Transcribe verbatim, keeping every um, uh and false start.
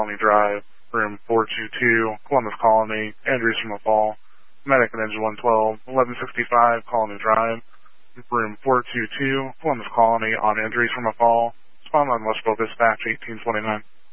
Colony Drive, room four two two, Columbus Colony, injuries from a fall. Medic at engine one twelve, eleven sixty-five, Colony Drive, room four two two, Columbus Colony on injuries from a fall. Spawn line Westboro Dispatch eighteen twenty-nine.